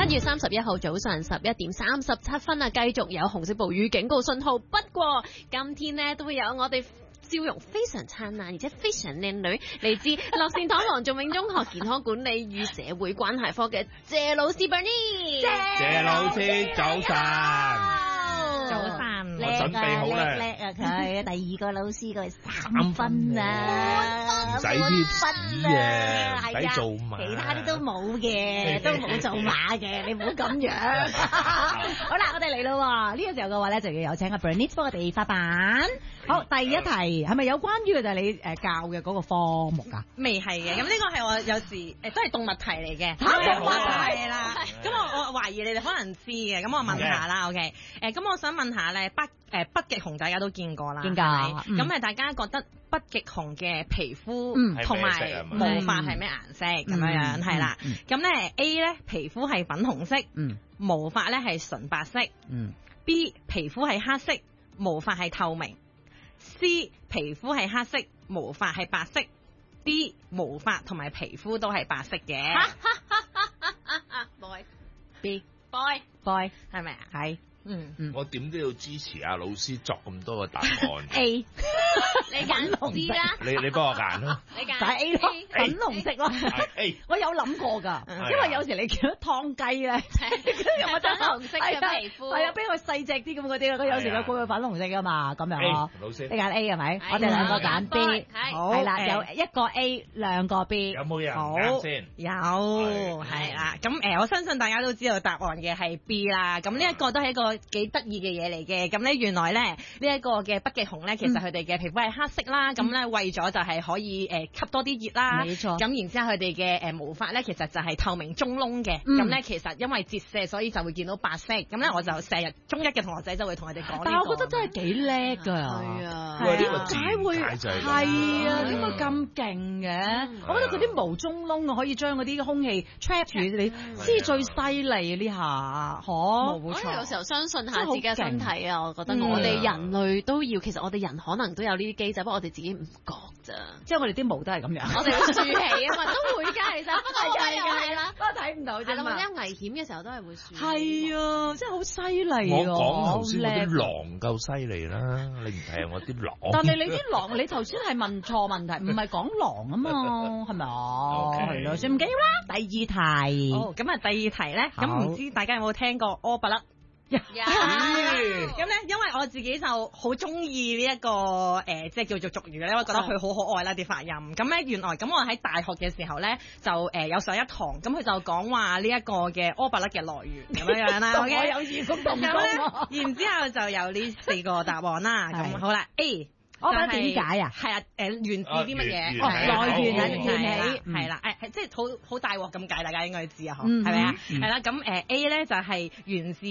7月31號早上11:37啊，繼續有紅色暴雨警告信號。不過今天呢都會有我哋笑容非常燦爛而且非常靚女，嚟自樂善堂黃仲永中學健康管理與社會關係科嘅謝老師 Bernie。 謝老師早晨。 早晨， 我準備好啦， 叻啊佢，第二個老師佢3分啊， 唔使貼士啊，唔使做馬， 其他啲都冇嘅，都冇做馬嘅，你唔好咁樣。好啦，我哋嚟咯，呢個時候嘅話咧就要有請阿 Bernice 幫我哋發版。好，第一題係咪有關於嘅就係你教嘅嗰個科目啊？ 未係嘅，咁呢個係我有時都係動物題嚟嘅， 動物題係啦。咁我懷疑你哋可能知嘅，咁我問下啦 ，OK？ 咁我想問下咧，北極熊大家都見過啦， 見過。 咁大家覺得北極熊嘅皮膚同埋毛髮係咩顏色咁樣係啦？咁咧 A 咧皮膚係粉紅色，毛髮咧係純白色；B 皮膚係黑色，毛髮係透明；C 皮膚係黑色，毛髮係白色；D 毛髮同埋皮膚都係白色嘅。 boy B boy boy 係咪啊？ 係。 我點都要支持阿老師作咁多個答案。 A， 你揀 C 啦， 你幫我揀咯， 你揀就係 A 咯，粉紅色咯。 A， 我有諗過㗎，因為有時你見到湯雞咧， 我粉紅色嘅皮膚， 係啊，比較細隻啲咁嗰啲佢有時佢會粉紅色㗎嘛，咁樣咯。 老師， 你揀 A 係咪？我哋兩個揀 B， 好係啦，有一個 A，兩個 B。 有冇人揀先？ 有係啦，咁我相信大家都知道答案嘅係 B 啦。咁呢一個都係一個幾得意嘅嘢嚟嘅。咁咧原來咧呢一個嘅北極熊咧，其實佢哋嘅皮膚係黑色啦。咁咧為咗就係可以吸多啲熱啦。 冇錯。 咁然之後佢哋嘅毛髮咧，其實就係透明中窿嘅。咁咧其實因為折射，所以就會見到白色。咁咧我就成日中一嘅同學仔就會同佢哋講。 但係我覺得真係幾叻㗎。 係啊。 點解會係啊？點解咁勁嘅？我覺得佢啲毛中窿啊，可以將嗰啲空氣 trap 住你，先最犀利呢下， 冇錯。有時候相信下自己嘅身體啊，我覺得我哋人類都要，其實我哋人可能都有呢啲機制，不過我哋自己唔覺咋。 即係我哋啲毛都係咁樣， 我哋會豎起啊嘛，都會㗎，其實不過係啦， 不過睇唔到啫嘛。 因為危險嘅時候都係會豎。 係啊，真係好犀利。 我講頭先我啲狼夠犀利啦，你唔睇我啲狼。 但係你啲狼，你頭先係問錯問題，唔係講狼啊嘛，係咪啊？係咯，算唔緊要啦。第二題。 好，咁啊，第二題咧，咁唔知大家有冇聽過柯拔粒？ 有。 咁咧，因為我自己就好中意呢一個即係叫做俗語咧，我覺得佢好可愛啦啲發音。咁咧原來咁我喺大學嘅時候咧，就有上一堂，咁佢就講話呢一個嘅柯拔粒嘅來源咁樣啦。我有耳熟能詳。然之後就有呢4個答案啦。咁好啦 ，A。 我覺得點解啊？ 係啊，源自啲乜嘢？ 來源啊，源起係啦，即係好大鑊咁解，大家應該知啊，係咪啊？係啦，咁A 咧就係源自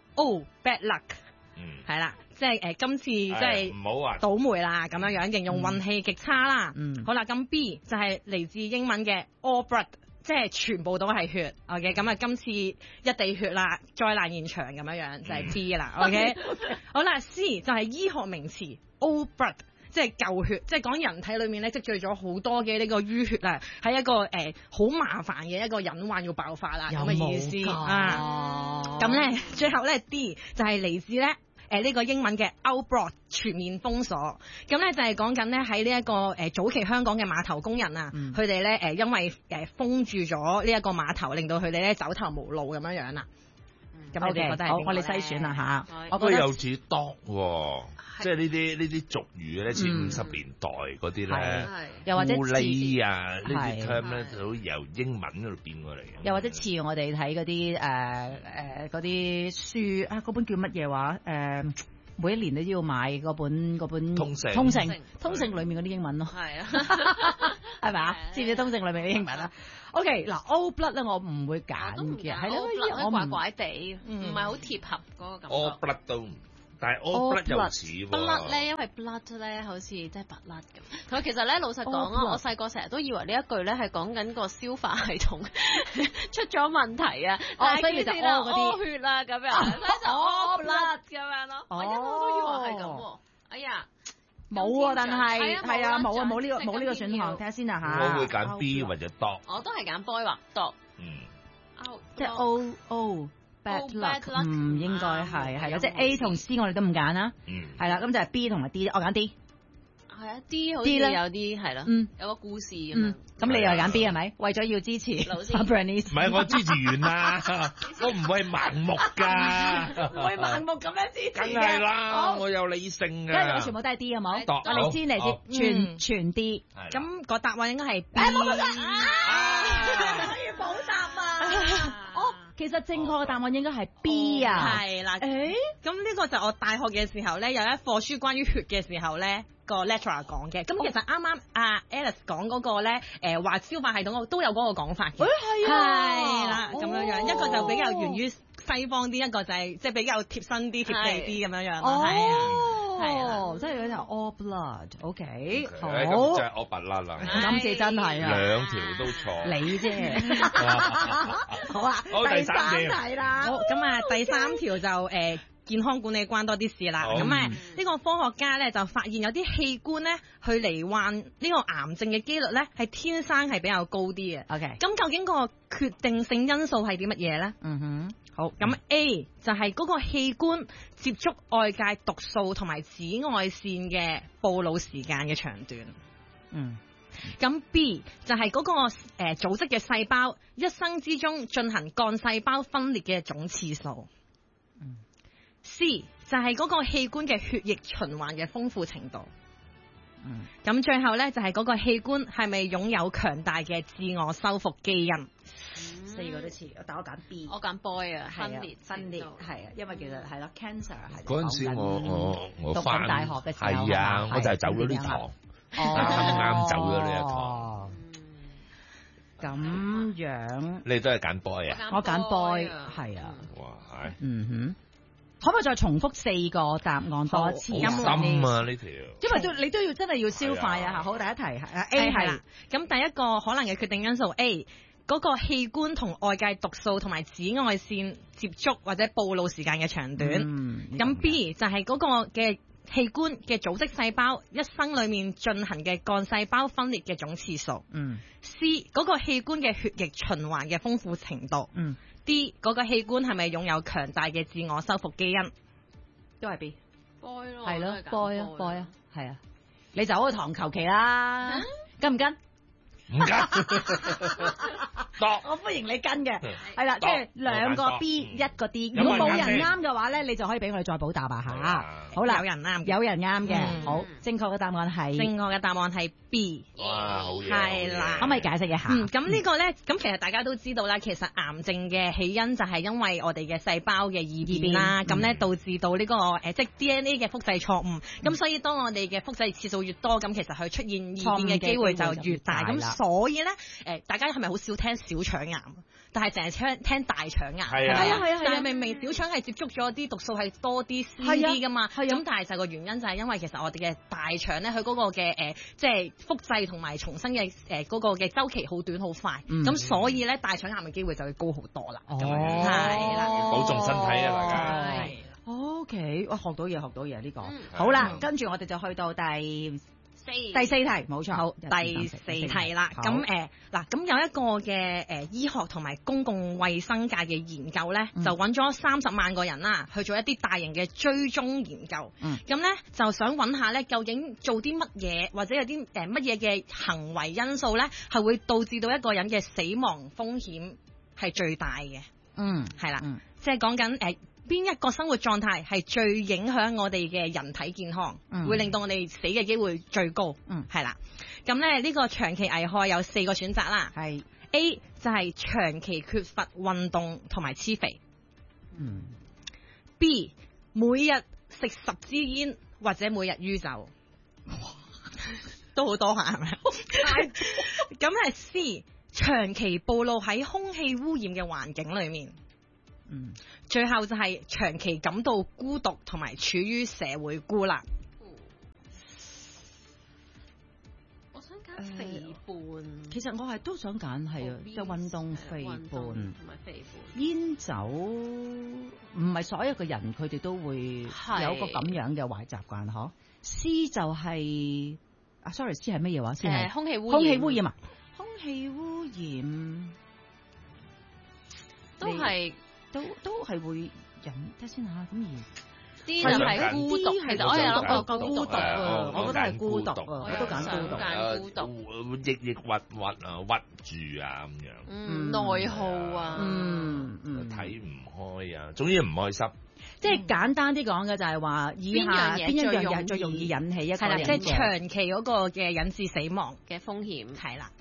bad luck，係啦，即係今次即係唔好話倒霉啦咁樣形容運氣極差啦。好啦，咁 B 就係嚟自英文嘅 all blood，即係全部都係血。OK， 咁啊今次一地血啦，災難現場咁樣就係 B 啦。OK， 好啦 ，C 就係醫學名詞。Old blood 即係舊血，即係講人體裏面咧積聚咗好多嘅呢個淤血啊，係一個好麻煩嘅一個隱患要爆發啦咁嘅意思啊。咁咧最後咧 D 就係嚟自咧呢個英文嘅 outblock 全面封鎖。咁咧就係講緊咧喺呢一個早期香港嘅碼頭工人啊，佢哋咧因為封住咗呢一個碼頭，令到佢哋咧走投無路咁樣啦。咁你哋覺得係邊個咧？ 我哋篩選啦嚇， 我覺得有似 dog 喎，即係呢啲俗語咧，似50年代嗰啲咧， 又或者狐狸啊呢啲 term 咧，都由英文嗰度變過嚟。 又或者似我哋睇嗰啲嗰啲書啊，嗰本叫乜嘢話每一年都要買嗰本通勝裏面嗰啲英文咯，係啊，係咪啊？知唔知通勝裏面啲英文啊？OK， 嗱 ，Old blood 咧，我唔會揀嘅，係咯， 我怪怪地，唔係好貼合嗰個感覺。 Old blood 都，但係 Old blood 又似喎。 blood 咧，因為 blood 咧，好似即係白甩咁。佢其實咧，老實講啊，我細個成日都以為呢一句咧係講緊個消化系統出咗問題啊， 所以就屙血啦咁樣，所以就 Old blood 咁樣咯。我一路都以為係咁喎。哎呀！ 冇啊，但係係啊，冇呢個選項，睇下先啊嚇。 我會揀 B 或者 dog。 我都係揀 boy 或 dog。 即係 O bad luck， 唔應該係啦，即係 A 同 C 我哋都唔揀啦，係啦，咁就係 B 同埋 D， 我揀 D。 係啊，D 好似有啲係咯，有個故事咁樣。 咁你又揀 B 係咪？為咗要支持老師 Bernice 唔係我支持完啦，我唔會盲目㗎， 唔會盲目咁樣支持嘅。 梗係啦，我有理性㗎。 因為我全部都係 D 好冇？我哋先嚟全 D。 咁個答案應該係 B。 冇錯可以補答啊！其實正確嘅答案應該係 B 啊。 係啦。咁呢個就我大學嘅時候咧，有一課書關於血嘅時候咧，個 lecturer 講嘅。咁其實啱啱阿 Alice 講嗰個咧，話消化系統都有嗰個講法嘅。 係啊。 係啦，咁樣樣一個就比較源於西方啲，一個就係即係比較貼身啲、貼地啲咁樣樣。係啊， 即係嗰啲 all blood，OK， 好， 咁就係 all blood 啦。 今次真係啊， 兩條都錯。 你啫。好啊，第三題啦。 好，咁啊，第三條就健康管理關多啲事啦。咁呢個科學家咧就發現有啲器官咧去罹患呢個癌症嘅機率咧係天生係比較高啲嘅。 OK， 咁究竟個決定性因素係啲乜嘢咧？好，咁 A 就係嗰個器官接觸外界毒素同埋紫外線嘅暴露時間嘅長短。咁 B 就係嗰個組織嘅細胞一生之中進行幹細胞分裂嘅總次數。C 就係嗰個器官嘅血液循環嘅豐富程度。咁最後咧就係嗰個器官係咪擁有強大嘅自我修復基因。 4個都似，但我揀 B， 我揀 boy 啊， 分裂係啊，因為其實係咯 cancer 係嗰陣時我讀緊大學嘅時候係啊，我就係走咗呢堂，啱走咗呢一堂。 咁樣你都係揀 boy 啊？ 我揀 boy 係啊。 哇，係。 可唔可以再重複4個答案多一次？ 好深啊呢條， 因為你都要真係要消化啊。好，第一題係 A 係啦。 咁第一個可能嘅決定因素 A， 嗰個器官同外界毒素同埋紫外線接觸或者暴露時間嘅長短。咁 B 就係嗰個嘅器官嘅組織細胞一生裡面進行嘅幹細胞分裂嘅總次數。C 嗰個器官嘅血液循環嘅豐富程度。D 嗰個器官係咪擁有強大嘅自我修復基因？ 都係 B。 boy 咯， 係咯 boy 啊，係啊。你走個堂求其啦，跟唔跟？ 唔跟。 我歡迎你跟嘅，係啦，即係2個 B 1個 D。如果冇人啱嘅話咧，你就可以俾我哋再補答啊嚇。好啦， 有人啱嘅。好，正確嘅答案係 B。 哇，好嘢。 係啦， 可唔可以解釋一下？ 咁呢個咧，咁其實大家都知道啦，其實癌症嘅起因就係因為我哋嘅細胞嘅異變啦，咁咧導致到呢個即係 DNA 嘅複製錯誤。咁所以當我哋嘅複製次數越多，咁其實佢出現異變嘅機會就越大。咁所以咧，大家係咪好少聽小腸癌？但係淨係聽大腸癌。係啊。但係明明小腸係接觸咗啲毒素係多啲、鮮啲噶嘛。咁但係就個原因就係因為其實我哋嘅大腸咧，佢嗰個嘅即係複製同埋重新嘅嗰個嘅週期好短好快。咁所以咧，大腸癌嘅機會就會高好多啦。係啦， 保重身體啊，大家。 係。 OK，哇，學到嘢呢個。好啦，跟住我哋就去到第4題，冇錯。好， 第4題啦。咁咁有一個嘅醫學同埋公共衛生界嘅研究咧，就揾咗30萬個人啦，去做一啲大型嘅追蹤研究。咁咧就想揾下咧，究竟做啲乜嘢，或者有啲乜嘢嘅行為因素咧，係會導致到一個人嘅死亡風險係最大嘅。係啦，即係講緊邊一個生活狀態係最影響我哋嘅人體健康，會令到我哋死嘅機會最高。係啦，咁咧呢個長期危害有4個選擇啦。係 A 就係長期缺乏運動同埋黐肥。B 每日食10支煙或者每日酗酒。都好多下係咪？咁係 C 長期暴露喺空氣污染嘅環境裏面。最後就係長期感到孤獨同埋處於社會孤立。 我想揀肥胖。 其實我係都想揀係啊，即係運動肥胖同埋肥胖。 煙酒唔係所有嘅人佢哋都會有個咁樣嘅壞習慣嗬。C 就係sorry，C 係乜嘢話？先係空氣污染。 空氣污染啊！空氣污染。 都係會忍得先嚇，咁而。 啲就係孤獨， 其實我有諗過孤獨啊，我覺得係孤獨啊，我都揀孤獨， 抑鬱啊，屈住啊咁樣， 內耗啊， 睇唔開啊，總之唔開心。 即係簡單啲講嘅就係話，以下邊一樣嘢最容易引起一個人嘅， 即係長期嗰個嘅引致死亡嘅風險， 係啦。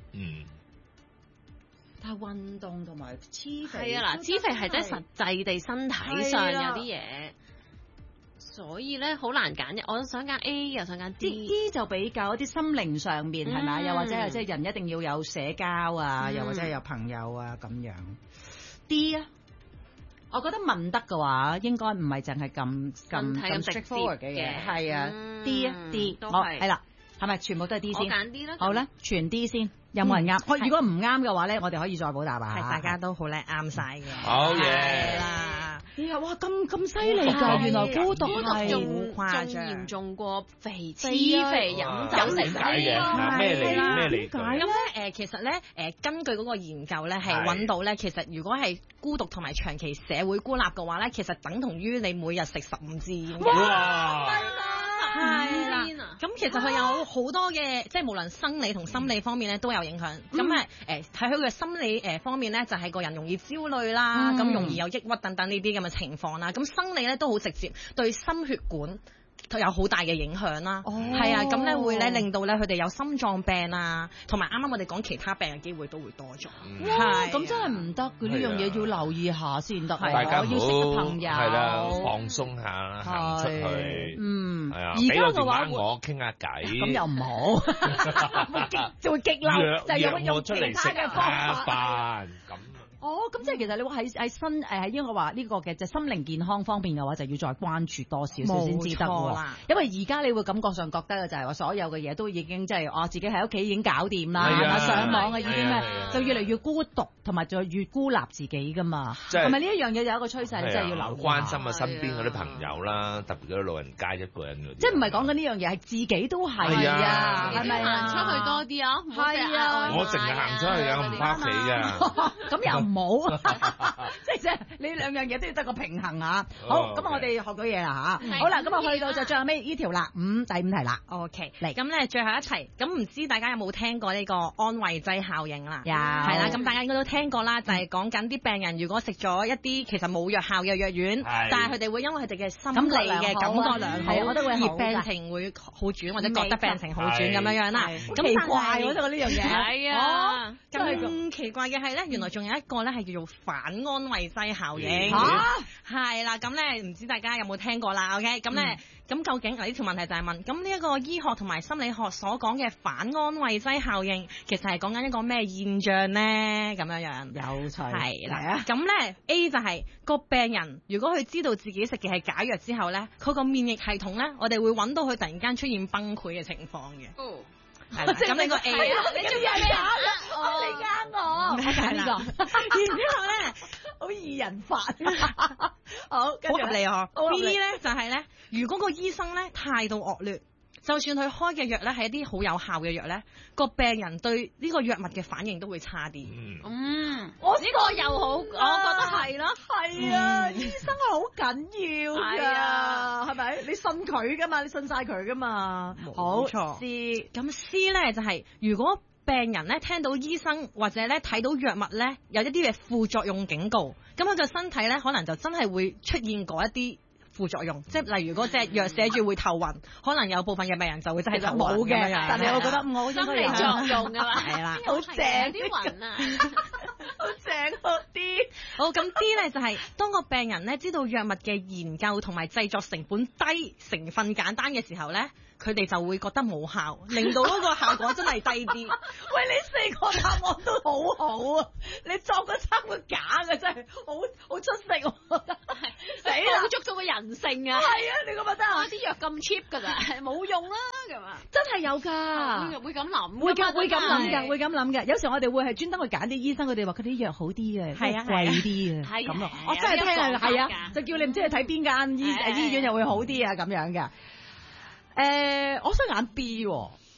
但係運動同埋黐肥，係啊嗱，黐肥係真係實際地身體上有啲嘢。所以咧好難揀嘅，我想揀 A 又想揀 D 就比較一啲心靈上面係咪？又或者係即係人一定要有社交啊，又或者係有朋友啊咁樣。D 啊，我覺得問得嘅話，應該唔係淨係咁 straightforward 嘅嘢，係啊 D 啊 D， 我係啦，係咪全部都係 D 先？ 我揀 D 啦。 好啦，全 D 先。有冇人啱？如果唔啱嘅話咧，我哋可以再補答啊。 係大家都好叻，啱晒嘅。 好嘢啦！哇，咁犀利㗎！原來孤獨係仲嚴重過黐肥飲酒點解嘅？咩理據？ 咁咧其實咧根據嗰個研究咧係揾到咧，其實如果係孤獨同埋長期社會孤立嘅話咧，其實等同於你每日食15支煙。 哇！ 係啦，咁其實佢有好多嘅，即係無論生理同心理方面咧都有影響。咁睇佢嘅心理方面咧，就係個人容易焦慮啦，咁容易有抑鬱等等呢啲咁嘅情況啦。咁生理咧都好直接，對心血管有好大嘅影響啦。係啊，咁咧會咧令到咧佢哋有心臟病啊，同埋啱啱我哋講其他病嘅機會都會多咗。 哇，咁真係唔得嘅，呢樣嘢要留意下先得。 大家要識嘅朋友係啦，放鬆下，行出去。係啊，而家嘅話我傾下偈， 咁又唔好，就會激嬲，就係用其他嘅方法咁。咁即係其實你話喺應該話呢個嘅就心靈健康方面嘅話，就要再關注多少少先至得喎。因為而家你會感覺上覺得嘅就係話所有嘅嘢都已經即係自己喺屋企已經搞掂啦，係咪上網已經咩就越嚟越孤獨，同埋就越孤立自己噶嘛。係咪呢一樣嘢有一個趨勢，你真係要留意關心下身邊嗰啲朋友啦，特別嗰啲老人家一個人嗰啲。 即係唔係講緊呢樣嘢，係自己都係啊，係咪行出去多啲啊？ 係啊， 我淨係行出去㗎，我唔返屋企㗎。 咁又冇，即係你兩樣嘢都要得個平衡啊！好，咁我哋學到嘢啦嚇。好啦，咁啊去到就最後尾呢條啦，第五題啦。 OK，嚟咁咧最後一題，咁唔知大家有冇聽過呢個安慰劑效應啦？ 有， 係啦，咁大家應該都聽過啦，就係講緊啲病人如果食咗一啲其實冇藥效嘅藥丸，但係佢哋會因為佢哋嘅心理嘅感覺良好， 我覺得會而病情會好轉或者覺得病情好轉咁樣樣啦。咁奇怪我覺得呢樣嘢係啊， 咁奇怪嘅係咧，原來仲有一個咧係叫做反安慰劑效應，係啦，咁咧唔知大家有冇聽過啦 ？OK， 咁咧咁究竟呢條問題就係問，咁呢一個醫學同埋心理學所講嘅反安慰劑效應，其實係講緊一個咩現象咧？咁樣樣有趣係啦，咁咧 A 就係個病人如果佢知道自己食嘅係假藥之後咧，佢個免疫系統咧，我哋會揾到佢突然間出現崩潰嘅情況嘅。係啦，咁呢個 A， 你中意係假嘅，你啱我， 係啦。然之後咧， 好易人發，好， 好合理嗬。B 咧就係咧，如果個醫生咧態度惡劣，就算佢開嘅藥咧係一啲好有效嘅藥咧，個病人對呢個藥物嘅反應都會差啲。 我呢個又好，我覺得係咯， 係啊，醫生係好緊要㗎，係咪？你信佢㗎嘛，你信晒佢㗎嘛， 冇錯。C 咁 C 咧就係如果病人咧聽到醫生或者咧睇到藥物咧有一啲嘅副作用警告，咁佢個身體咧可能就真係會出現嗰一啲副作用，即係例如嗰隻藥寫住會頭暈，可能有部分嘅病人就會真係冇嘅， 但係我覺得我心理作用㗎嘛， 係啦， 好正啲暈啊， 好正嗰啲。 好，咁 D 咧就係當個病人咧知道藥物嘅研究同埋製作成本低、成分簡單嘅時候咧，佢哋就會覺得冇效，令到嗰個效果真係低啲。 喂，你4個答案都好好啊！你作嗰3個假嘅真係好出色喎！ 死啦，捉到個人性啊！ 係啊，你覺唔覺得啊？ 啲藥咁 cheap 㗎咋，冇用啦咁啊！ 真係有㗎， 會咁諗， 會咁諗㗎。有時我哋會係專登去揀啲醫生，佢哋話佢啲藥好啲嘅， 係啊， 貴啲嘅，咁啊，我真係聽啊，係啊，就叫你唔知你睇邊間醫院又會好啲啊咁樣嘅。我想揀 B 喎。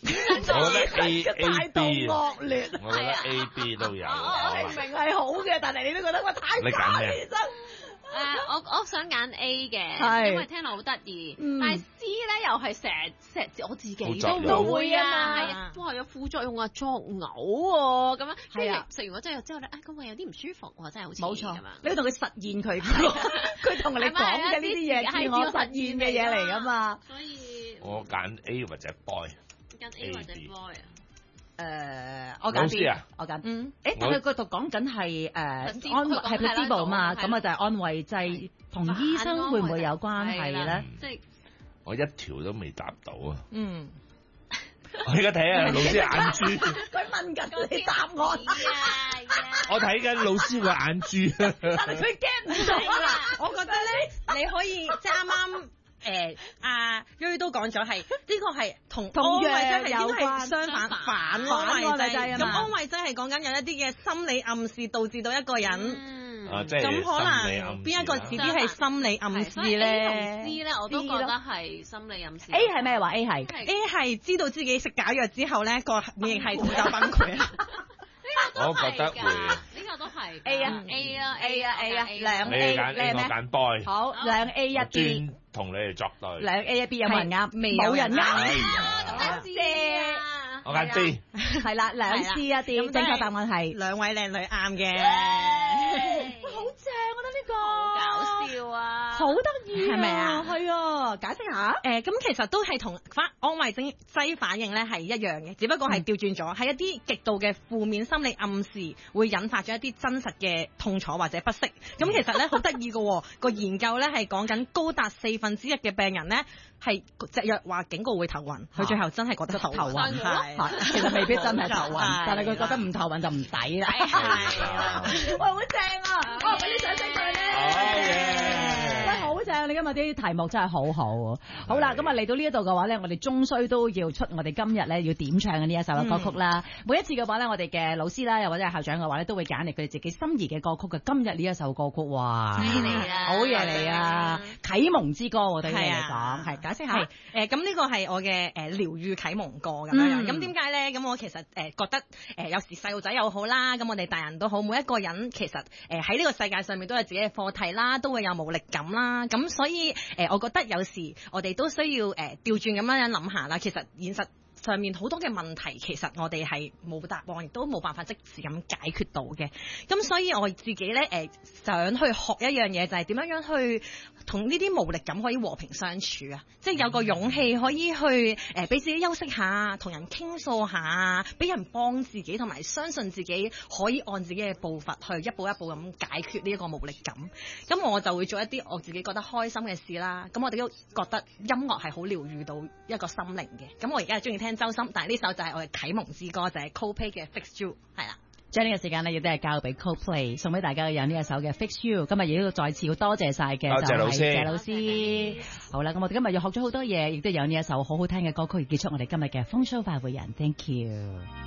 我覺得 A B 惡劣， 我覺得 A B 都有。 我明明係好嘅，但係你都覺得我太你揀咩？ 我想揀 A 嘅，因為聽落好得意。但係 C 咧又係成我自己都會啊，哇有副作用啊，作嘔喎咁樣。係啊，食完嗰劑藥之後咧，個胃有啲唔舒服喎，真係好似。冇錯，你要同佢實現佢，佢同你講嘅呢啲嘢係我實現嘅嘢嚟㗎嘛。所以我揀 A 或者 boy。 揀 A 或者 boy 啊？ 我揀 B 啊， 我揀。但係佢度講緊係係 placebo 嘛，咁啊就係安慰劑，同醫生會唔會有關係咧？ 即係我一條都未答到啊！我而家睇下老師眼珠， 佢問緊你答案。 我睇緊老師個眼珠， 但係佢驚唔到啦。 我覺得咧，你可以即係啱啱。阿瑞都講咗係呢個係同安慰劑係有關，相反反安慰劑。咁安慰劑係講緊有一啲嘅心理暗示導致到一個人，咁可能邊一個字啲係心理暗示咧？ C 咧我都覺得係心理暗示。 A 係咩話？ A 係知道自己食假藥之後咧個免疫系統就崩潰啦。 我覺得會， 呢個都係 A 啊 A 啊兩 A 你我揀 boy。 好，兩 A 一 B。 同你哋作對。 兩 A 一 B 有冇人啱？冇人啱。 我揀 B。 係啦，兩 C 一 D。正確答案係兩位靚女啱嘅。 好正，我覺得呢個搞笑啊， 好得意， 係咪啊？ 係啊，解釋下。 咁其實都係同安慰劑反應咧係一樣嘅，只不過係調轉咗，係一啲極度嘅負面心理暗示會引發咗一啲真實嘅痛楚或者不適。咁其實咧好得意嘅個研究咧係講緊高達1/4嘅病人咧係隻藥話警告會頭暈，佢最後真係覺得頭暈。 其實未必真係頭暈，但係佢覺得唔頭暈就唔抵啦。喂，好正啊！我俾啲掌聲佢咧。真係好正！你今日啲題目真係好好。好啦，咁啊嚟到呢一度嘅話咧，我哋終須都要出我哋今日咧要點唱嘅呢一首嘅歌曲啦。每一次嘅話咧，我哋嘅老師啦，又或者係校長嘅話咧，都會揀嚟佢哋自己心儀嘅歌曲嘅。今日呢一首歌曲，哇， 犀利啊！ 好嘢嚟啊！啟蒙之歌，對你嚟講係解釋下。 咁呢個係我嘅療愈啟蒙歌咁樣。咁點解咧？咁我其實覺得有時細路仔又好啦，咁我哋大人都好，每一個人其實喺呢個世界上面都有自己嘅課題啦，都會有無力感啦。咁所以我覺得有時我哋都需要調轉咁樣諗下啦。其實現實上面好多嘅問題，其實我哋係冇答案，亦都冇辦法即時咁解決到嘅。咁所以我自己咧想去學一樣嘢，就係點樣去同呢啲無力感可以和平相處啊！即係有個勇氣可以去俾自己休息下，同人傾訴下，俾人幫自己，同埋相信自己可以按自己嘅步伐去一步一步咁解決呢一個無力感。咁我就會做一啲我自己覺得開心嘅事啦。咁我哋都覺得音樂係好療愈到一個心靈嘅。咁我而家係中意聽周深，但係呢首就係我嘅啟蒙之歌，就係 Coldplay 嘅 Fix You， 係啦。 將呢個時間咧，亦都係交俾 Coldplay 送俾大家嘅有呢一首嘅 Fix You。今日亦都再次要多謝晒嘅就係謝老師。好啦，咁我哋今日又學咗好多嘢，亦都有呢一首好好聽嘅歌曲，而結束我哋今日嘅風騷快活人。Thank you。